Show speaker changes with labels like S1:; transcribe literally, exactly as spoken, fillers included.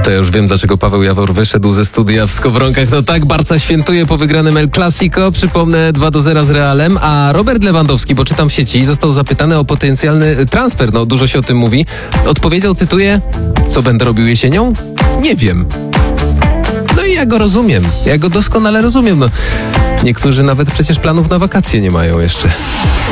S1: To ja już wiem, dlaczego Paweł Jawor wyszedł ze studia w Skowronkach. No tak, Barca świętuje po wygranym El Clasico, przypomnę dwa do zera z Realem, a Robert Lewandowski, bo czytam w sieci, został zapytany o potencjalny transfer, no dużo się o tym mówi, odpowiedział, cytuję, co będę robił jesienią? Nie wiem. No i ja go rozumiem, ja go doskonale rozumiem. No, niektórzy nawet przecież planów na wakacje nie mają jeszcze.